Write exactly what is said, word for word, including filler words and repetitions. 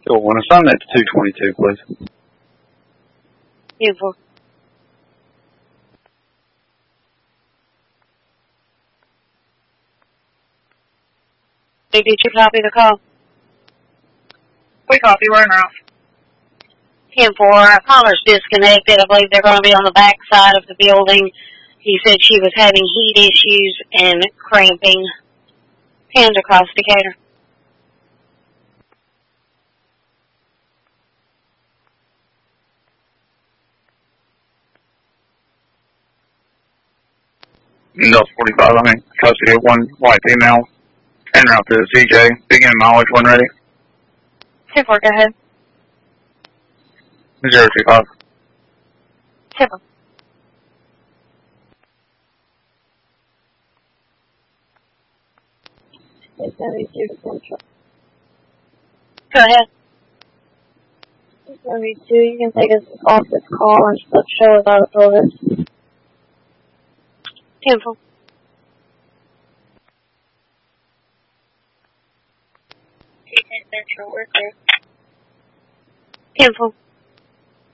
Cool. When assign that to two twenty-two, please. Beautiful. Did you copy the call? We copy. We're en route. ten four, our caller's disconnected. I believe they're going to be on the back side of the building. He said she was having heat issues and cramping. Hands across Decatur. No forty-five, I'm in custody of one white female. En route to C J. Begin mileage when ready. ten four, go ahead. zero two five. ten four. Go ahead. seventy-two, you can take us off this call and just show us how to fill this. ten four. Central worker. ten four.